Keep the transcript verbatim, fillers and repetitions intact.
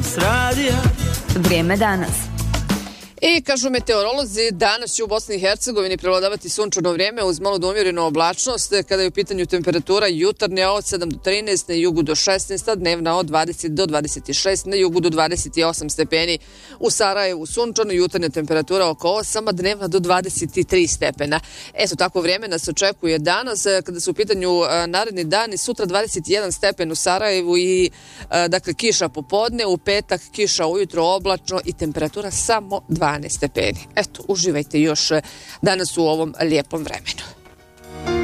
s radija. Vrijeme danas. I kažu meteorolozi, danas će u Bosni i Hercegovini prevladavati sunčano vrijeme uz malo do umjerenu oblačnost, kada je u pitanju temperatura jutarnja od sedam do trinaest, na jugu do šesnaest, a dnevna od dvadeset do dvadeset šest, na jugu do dvadeset osam stepeni. U Sarajevu sunčano, jutarnja temperatura oko osam, a dnevna do dvadeset tri stepena. Eto, tako vrijeme nas očekuje danas, kada su u pitanju naredni dani, sutra dvadeset jedan stepen u Sarajevu i dakle kiša popodne, u petak kiša ujutro, oblačno i temperatura samo dvanaest stepeni. Eto, uživajte još danas u ovom lijepom vremenu.